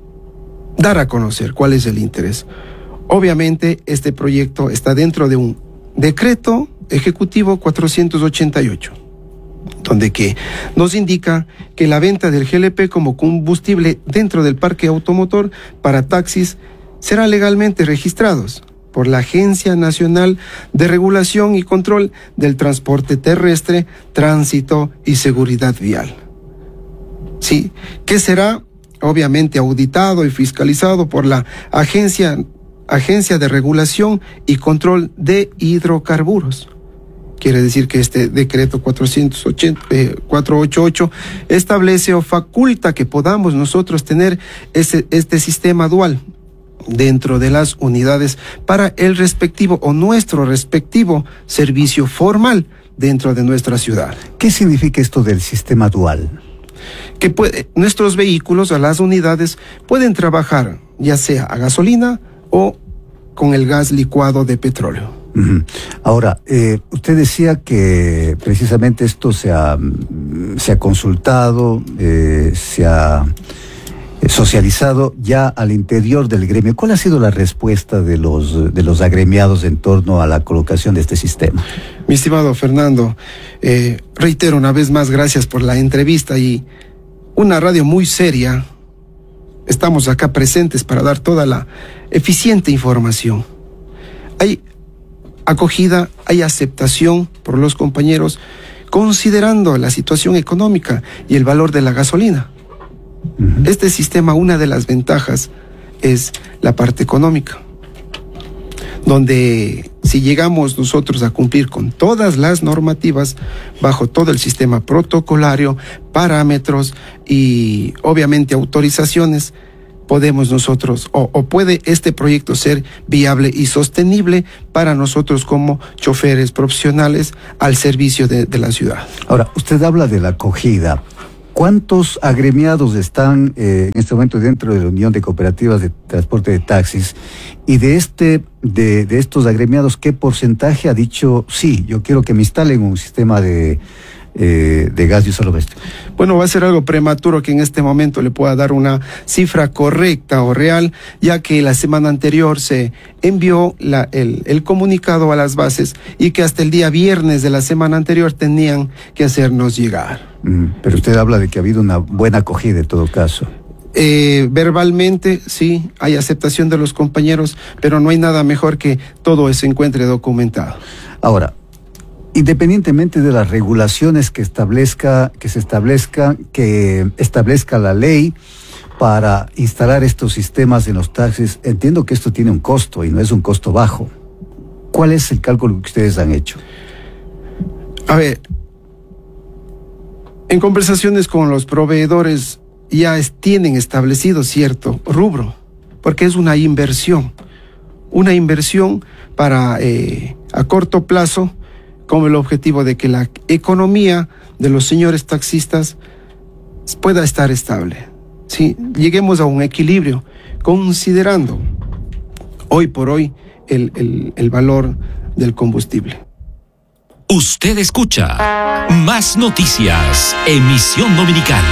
dar a conocer cuál es el interés. Obviamente, este proyecto está dentro de un decreto ejecutivo cuatrocientos ochenta y ocho. Donde que nos indica que la venta del G L P como combustible dentro del parque automotor para taxis será legalmente registrados por la Agencia Nacional de Regulación y Control del Transporte Terrestre, Tránsito y Seguridad Vial. Sí, que será obviamente auditado y fiscalizado por la Agencia, Agencia de Regulación y Control de Hidrocarburos. Quiere decir que este decreto cuatrocientos ochenta, eh, cuatrocientos ochenta y ocho establece o faculta que podamos nosotros tener ese, este sistema dual dentro de las unidades para el respectivo o nuestro respectivo servicio formal dentro de nuestra ciudad. ¿Qué significa esto del sistema dual? Que puede, nuestros vehículos a las unidades pueden trabajar ya sea a gasolina o con el gas licuado de petróleo. Uh-huh. Ahora, eh, usted decía que precisamente esto se ha, se ha consultado, eh, se ha socializado ya al interior del gremio. ¿Cuál ha sido la respuesta de los, de los agremiados en torno a la colocación de este sistema? Mi estimado Fernando, eh, reitero una vez más, gracias por la entrevista y una radio muy seria. Estamos acá presentes para dar toda la eficiente información. Hay acogida, hay aceptación por los compañeros, considerando la situación económica y el valor de la gasolina. Uh-huh. Este sistema, una de las ventajas es la parte económica, donde si llegamos nosotros a cumplir con todas las normativas, bajo todo el sistema protocolario, parámetros y obviamente autorizaciones, podemos nosotros, o, o puede este proyecto ser viable y sostenible para nosotros como choferes profesionales al servicio de, de la ciudad. Ahora, usted habla de la acogida. ¿Cuántos agremiados están eh, en este momento dentro de la Unión de Cooperativas de Transporte de Taxis? Y de este, de, de estos agremiados, ¿qué porcentaje ha dicho sí, yo quiero que me instalen un sistema de, eh, de gas diésel-doméstico? Bueno, va a ser algo prematuro que en este momento le pueda dar una cifra correcta o real, ya que la semana anterior se envió la, el, el comunicado a las bases y que hasta el día viernes de la semana anterior tenían que hacernos llegar. Mm, pero usted habla de que ha habido una buena acogida en todo caso. Eh, verbalmente, sí, hay aceptación de los compañeros, pero no hay nada mejor que todo se encuentre documentado. Ahora, independientemente de las regulaciones que establezca, que se establezca, que establezca la ley para instalar estos sistemas en los taxis, entiendo que esto tiene un costo y no es un costo bajo. ¿Cuál es el cálculo que ustedes han hecho? A ver, en conversaciones con los proveedores ya es, tienen establecido cierto rubro, porque es una inversión, una inversión para eh, a corto plazo, con el objetivo de que la economía de los señores taxistas pueda estar estable. ¿Sí? Lleguemos a un equilibrio, considerando hoy por hoy el, el, el valor del combustible. Usted escucha Más Noticias, emisión dominical.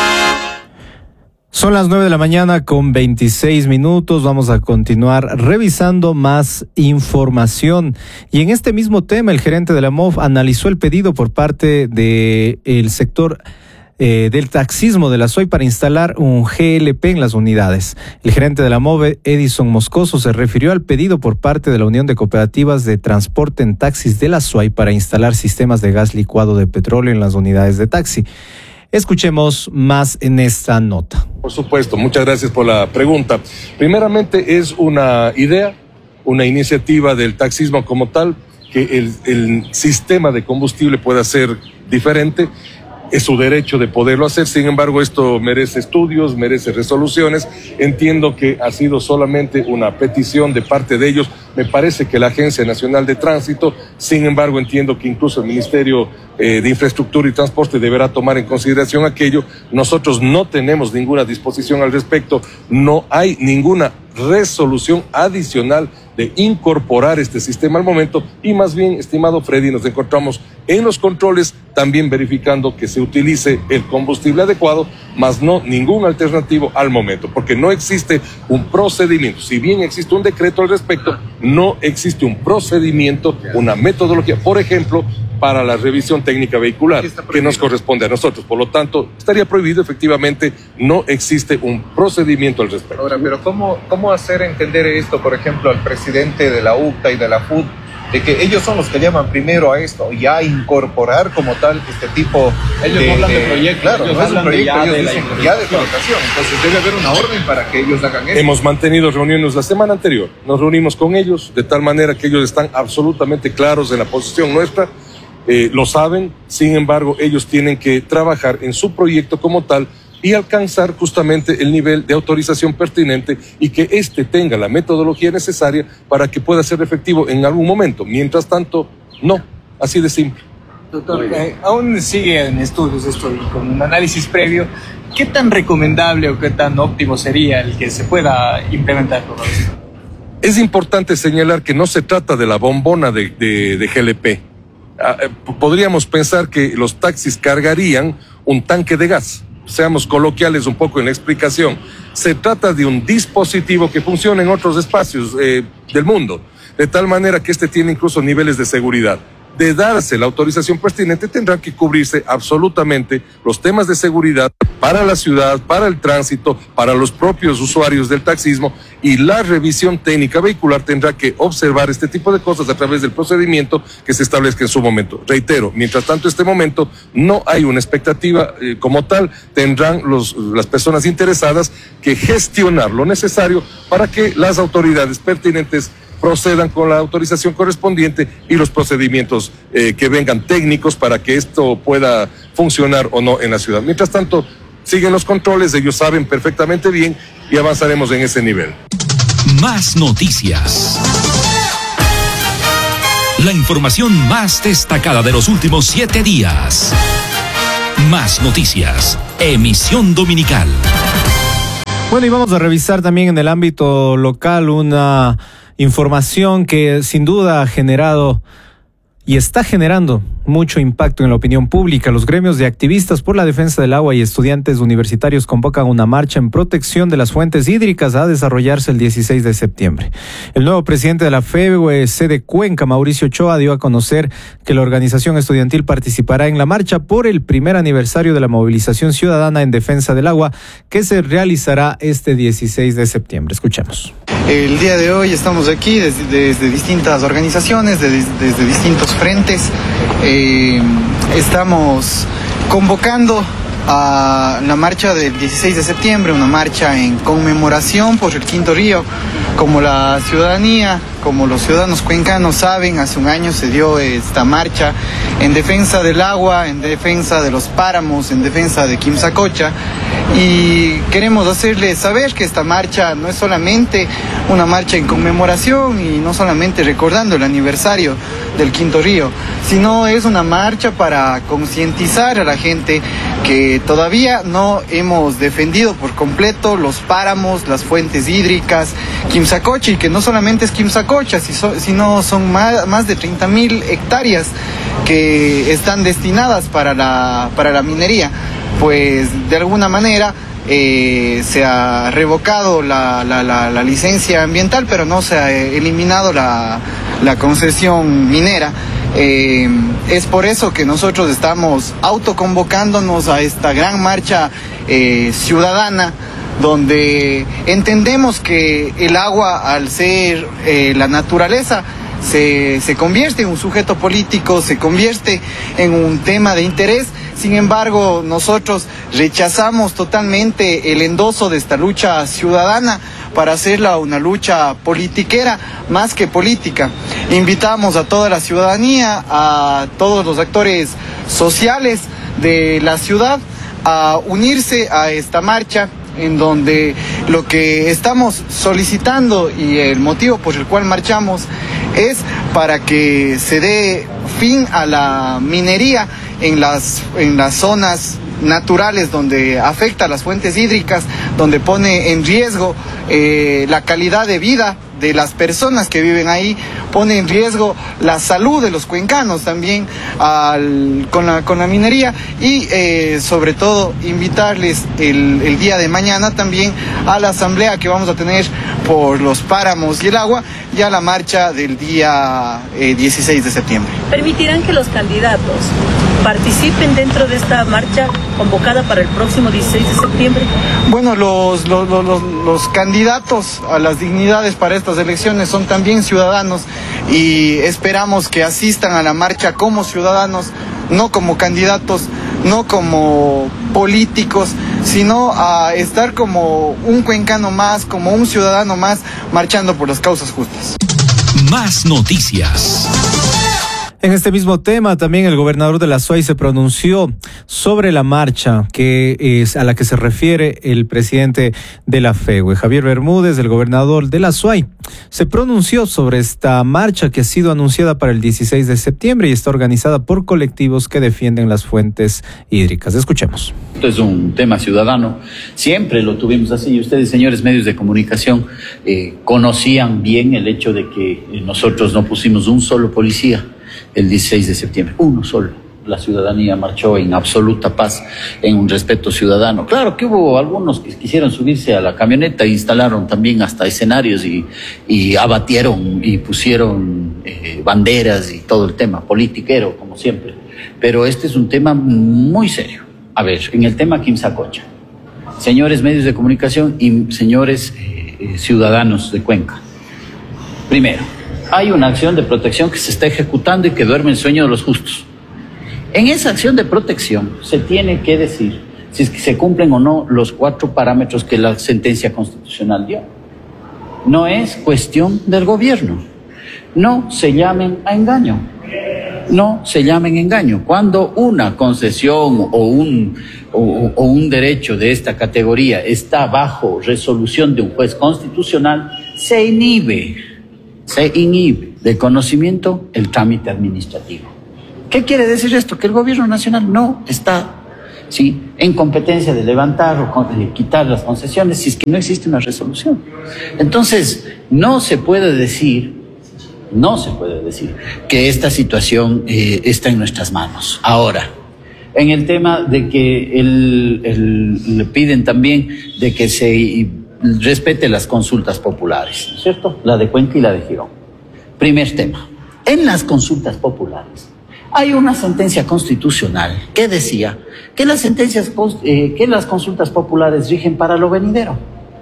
Son las nueve de la mañana con veintiséis minutos. Vamos a continuar revisando más información. Y en este mismo tema, el gerente de la M O V analizó el pedido por parte del sector eh, del taxismo de la S O I para instalar un G L P en las unidades. El gerente de la M O V, Edison Moscoso, se refirió al pedido por parte de la Unión de Cooperativas de Transporte en Taxis de la S O I para instalar sistemas de gas licuado de petróleo en las unidades de taxi. Escuchemos más en esta nota. Por supuesto, muchas gracias por la pregunta. Primeramente es una idea, una iniciativa del taxismo como tal, que el, el sistema de combustible pueda ser diferente. Es su derecho de poderlo hacer, sin embargo esto merece estudios, merece resoluciones. Entiendo que ha sido solamente una petición de parte de ellos, me parece que la Agencia Nacional de Tránsito, sin embargo entiendo que incluso el Ministerio eh, de Infraestructura y Transporte deberá tomar en consideración aquello. Nosotros no tenemos ninguna disposición al respecto, no hay ninguna resolución adicional de incorporar este sistema al momento y más bien, estimado Freddy, nos encontramos en los controles también verificando que se utilice el combustible adecuado, más no ningún alternativo al momento, porque no existe un procedimiento. Si bien existe un decreto al respecto, no existe un procedimiento, una metodología, por ejemplo, para la revisión técnica vehicular, que nos corresponde a nosotros. Por lo tanto, estaría prohibido, efectivamente, no existe un procedimiento al respecto. Ahora, pero ¿cómo, cómo hacer entender esto, por ejemplo, al presidente de la U C T A y de la F U D, de que ellos son los que llaman primero a esto y a incorporar como tal este tipo ellos de... Ellos hablan de, de proyectos, claro, ellos no es un hablan proyecto, de ya, ellos de dicen la ya de colocación. Entonces debe haber una orden para que ellos hagan esto. Hemos mantenido reuniones la semana anterior, nos reunimos con ellos, de tal manera que ellos están absolutamente claros en la posición nuestra. Eh, lo saben, sin embargo, ellos tienen que trabajar en su proyecto como tal y alcanzar justamente el nivel de autorización pertinente y que éste tenga la metodología necesaria para que pueda ser efectivo en algún momento. Mientras tanto, no, así de simple. Doctor, eh, aún sigue en estudios esto y con un análisis previo. ¿Qué tan recomendable o qué tan óptimo sería el que se pueda implementar todo esto? Es importante señalar que no se trata de la bombona de, de, de G L P. Ah, eh, podríamos pensar que los taxis cargarían un tanque de gas. seamos coloquiales un poco en la explicación, se trata de un dispositivo que funciona en otros espacios eh, del mundo, de tal manera que este tiene incluso niveles de seguridad. De darse la autorización pertinente, tendrán que cubrirse absolutamente los temas de seguridad para la ciudad, para el tránsito, para los propios usuarios del taxismo, y la revisión técnica vehicular tendrá que observar este tipo de cosas a través del procedimiento que se establezca en su momento. Reitero, mientras tanto, este momento no hay una expectativa eh, como tal. Tendrán los, las personas interesadas que gestionar lo necesario para que las autoridades pertinentes procedan con la autorización correspondiente y los procedimientos eh, que vengan técnicos para que esto pueda funcionar o no en la ciudad. Mientras tanto, siguen los controles, ellos saben perfectamente bien y avanzaremos en ese nivel. Más noticias. La información más destacada de los últimos siete días. Más noticias. Emisión dominical. Bueno, y vamos a revisar también en el ámbito local una información que sin duda ha generado y está generando mucho impacto en la opinión pública. Los gremios de activistas por la defensa del agua y estudiantes universitarios convocan una marcha en protección de las fuentes hídricas a desarrollarse el dieciséis de septiembre. El nuevo presidente de la FEWE, sede Cuenca, Mauricio Ochoa, dio a conocer que la organización estudiantil participará en la marcha por el primer aniversario de la movilización ciudadana en defensa del agua, que se realizará este dieciséis de septiembre. Escuchemos. El día de hoy estamos aquí desde, desde distintas organizaciones, desde, desde distintos frentes. Eh, estamos convocando a la marcha del dieciséis de septiembre, una marcha en conmemoración por el Quinto Río. Como la ciudadanía, como los ciudadanos cuencanos saben, hace un año se dio esta marcha en defensa del agua, en defensa de los páramos, en defensa de Quimsacocha, y queremos hacerles saber que esta marcha no es solamente una marcha en conmemoración y no solamente recordando el aniversario del Quinto Río, sino es una marcha para concientizar a la gente que todavía no hemos defendido por completo los páramos, las fuentes hídricas, Quimsacocha, y que no solamente es Quimsacocha, sino son más, más de treinta mil hectáreas que están destinadas para la, para la minería. Pues de alguna manera eh, se ha revocado la, la, la, la licencia ambiental, pero no se ha eliminado la, la concesión minera. Eh, es por eso que nosotros estamos autoconvocándonos a esta gran marcha eh, ciudadana, donde entendemos que el agua, al ser eh, la naturaleza, se, se convierte en un sujeto político, se convierte en un tema de interés. Sin embargo, nosotros rechazamos totalmente el endoso de esta lucha ciudadana para hacerla una lucha politiquera más que política. Invitamos a toda la ciudadanía, a todos los actores sociales de la ciudad a unirse a esta marcha, en donde lo que estamos solicitando y el motivo por el cual marchamos es para que se dé fin a la minería en las, en las zonas naturales donde afecta a las fuentes hídricas, donde pone en riesgo eh, la calidad de vida de las personas que viven ahí, pone en riesgo la salud de los cuencanos también al, con, la, con la minería, y eh, sobre todo invitarles el, el día de mañana también a la asamblea que vamos a tener por los páramos y el agua, y a la marcha del día eh, dieciséis de septiembre. ¿Permitirán que los candidatos participen dentro de esta marcha convocada para el próximo dieciséis de septiembre? Bueno, los, los, los, los candidatos a las dignidades para estas elecciones son también ciudadanos, y esperamos que asistan a la marcha como ciudadanos, no como candidatos, no como políticos, sino a estar como un cuencano más, como un ciudadano más, marchando por las causas justas. Más noticias. En este mismo tema, también el gobernador de la S U A Y se pronunció sobre la marcha que es a la que se refiere el presidente de la FEWE, Javier Bermúdez, el gobernador de la S U A Y. Se pronunció sobre esta marcha que ha sido anunciada para el dieciséis de septiembre y está organizada por colectivos que defienden las fuentes hídricas. Escuchemos. Esto es un tema ciudadano, siempre lo tuvimos así, y ustedes, señores medios de comunicación, eh, conocían bien el hecho de que nosotros no pusimos un solo policía el dieciséis de septiembre, uno solo, la ciudadanía marchó en absoluta paz, en un respeto ciudadano. Claro que hubo algunos que quisieron subirse a la camioneta e instalaron también hasta escenarios y, y abatieron y pusieron eh, banderas y todo el tema, politiquero, como siempre. Pero este es un tema muy serio. A ver, en el tema Quimsacocha, señores medios de comunicación y señores eh, eh, ciudadanos de Cuenca. Primero, hay una acción de protección que se está ejecutando y que duerme el sueño de los justos. En esa acción de protección se tiene que decir si es que se cumplen o no los cuatro parámetros que la sentencia constitucional dio. No es cuestión del gobierno. No se llamen a engaño. No se llamen engaño. Cuando una concesión o un, o, o un derecho de esta categoría está bajo resolución de un juez constitucional, se inhibe, se inhibe de conocimiento el trámite administrativo. ¿Qué quiere decir esto? Que el gobierno nacional no está, ¿sí?, en competencia de levantar o de quitar las concesiones si es que no existe una resolución. Entonces, no se puede decir, no se puede decir que esta situación eh, está en nuestras manos. Ahora, en el tema de que el, el, le piden también de que se respete las consultas populares, ¿no es cierto? La de Cuenca y la de Girón. Primer tema, en las consultas populares hay una sentencia constitucional que decía que las sentencias, eh, que las consultas populares rigen para lo venidero.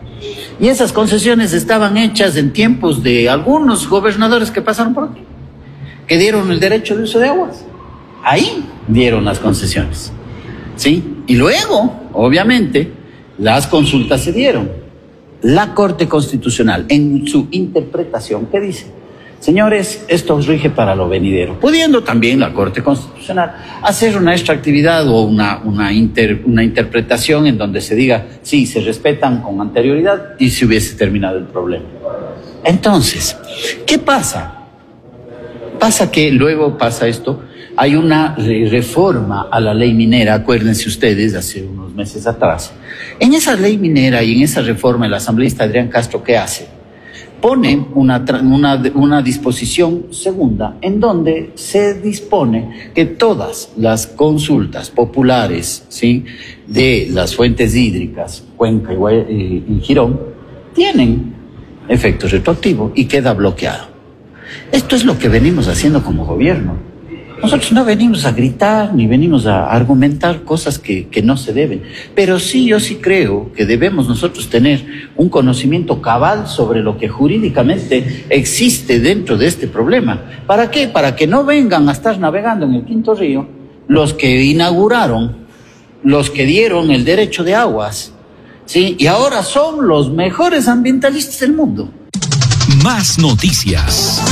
Y esas concesiones estaban hechas en tiempos de algunos gobernadores que pasaron por aquí, que dieron el derecho de uso de aguas. Ahí dieron las concesiones, ¿sí? Y luego, obviamente, las consultas se dieron. La Corte Constitucional, en su interpretación, ¿qué dice? Señores, esto rige para lo venidero, pudiendo también la Corte Constitucional hacer una extractividad o una, una, inter, una interpretación en donde se diga, sí, se respetan con anterioridad y se hubiese terminado el problema. Entonces, ¿qué pasa? Pasa que luego pasa esto, hay una reforma a la ley minera, acuérdense ustedes, hace unos meses atrás. En esa ley minera y en esa reforma, el asambleísta Adrián Castro, ¿qué hace? Pone una, una, una disposición segunda en donde se dispone que todas las consultas populares, ¿sí?, de las fuentes hídricas, Cuenca y, y Girón, tienen efecto retroactivo y queda bloqueado. Esto es lo que venimos haciendo como gobierno. Nosotros no venimos a gritar ni venimos a argumentar cosas que, que no se deben, pero sí, yo sí creo que debemos nosotros tener un conocimiento cabal sobre lo que jurídicamente existe dentro de este problema. ¿Para qué? Para que no vengan a estar navegando en el Quinto Río los que inauguraron, los que dieron el derecho de aguas, ¿sí?, y ahora son los mejores ambientalistas del mundo. Más noticias.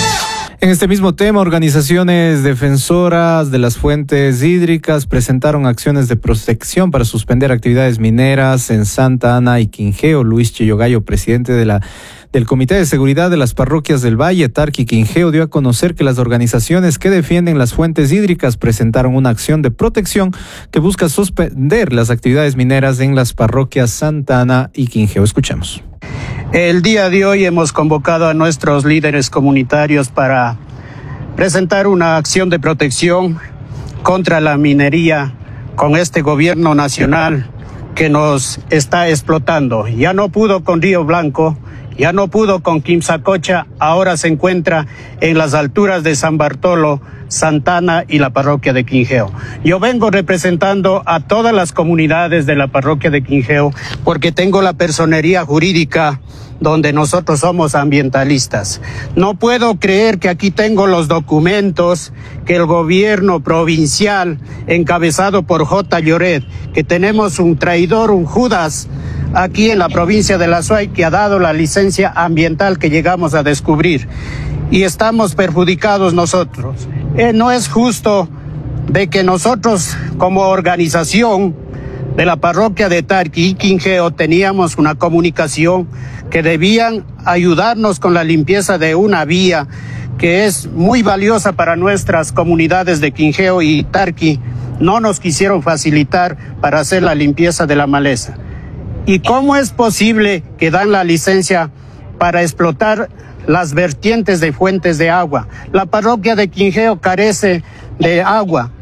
En este mismo tema, organizaciones defensoras de las fuentes hídricas presentaron acciones de protección para suspender actividades mineras en Santa Ana y Quingeo. Luis Chillogallo, presidente de la del Comité de Seguridad de las Parroquias del Valle, Tarqui y Quingeo, dio a conocer que las organizaciones que defienden las fuentes hídricas presentaron una acción de protección que busca suspender las actividades mineras en las parroquias Santa Ana y Quingeo. Escuchemos. El día de hoy hemos convocado a nuestros líderes comunitarios para presentar una acción de protección contra la minería con este gobierno nacional que nos está explotando. Ya no pudo con Río Blanco, ya no pudo con Quimsacocha, ahora se encuentra en las alturas de San Bartolo, Santana y la parroquia de Quingeo. Yo vengo representando a todas las comunidades de la parroquia de Quingeo porque tengo la personería jurídica donde nosotros somos ambientalistas. No puedo creer que aquí tengo los documentos que el gobierno provincial, encabezado por J. Lloret, que tenemos un traidor, un Judas, aquí en la provincia de La Suay, que ha dado la licencia ambiental que llegamos a descubrir. Y estamos perjudicados nosotros. Eh, no es justo de que nosotros, como organización de la parroquia de Tarqui y Quingeo, teníamos una comunicación que debían ayudarnos con la limpieza de una vía que es muy valiosa para nuestras comunidades de Quingeo y Tarqui. No nos quisieron facilitar para hacer la limpieza de la maleza. ¿Y cómo es posible que dan la licencia para explotar las vertientes de fuentes de agua? La parroquia de Quingeo carece de agua.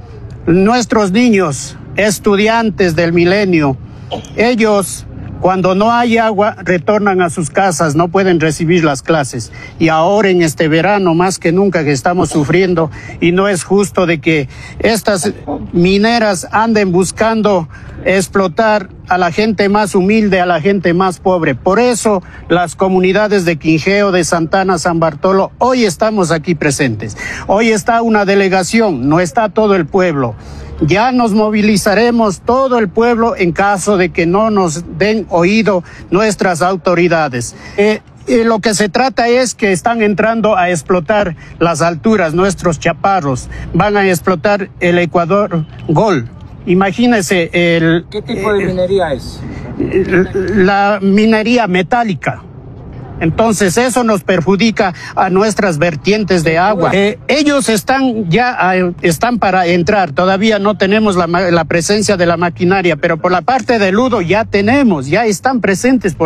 nuestros niños, estudiantes del milenio, ellos cuando no hay agua retornan a sus casas, no pueden recibir las clases. Y ahora en este verano más que nunca que estamos sufriendo, y no es justo de que estas mineras anden buscando explotar a la gente más humilde, a la gente más pobre. Por eso las comunidades de Quingeo, de Santana, San Bartolo, hoy estamos aquí presentes. Hoy está una delegación, no está todo el pueblo. Ya nos movilizaremos todo el pueblo en caso de que no nos den oído nuestras autoridades. Eh, eh, lo que se trata es que están entrando a explotar las alturas, nuestros chaparros. Van a explotar el Ecuador Gol. Imagínese el... ¿Qué tipo de minería es? La minería metálica. Entonces eso nos perjudica a nuestras vertientes de agua. Eh, ellos están ya eh, están para entrar, todavía no tenemos la, la presencia de la maquinaria, pero por la parte de Ludo ya tenemos, ya están presentes. Por